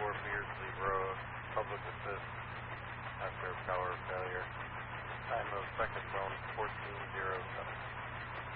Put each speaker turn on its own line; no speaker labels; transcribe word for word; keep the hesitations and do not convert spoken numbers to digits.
four Beardsley Road, public assist after power failure. Time of second zone fourteen zero seven.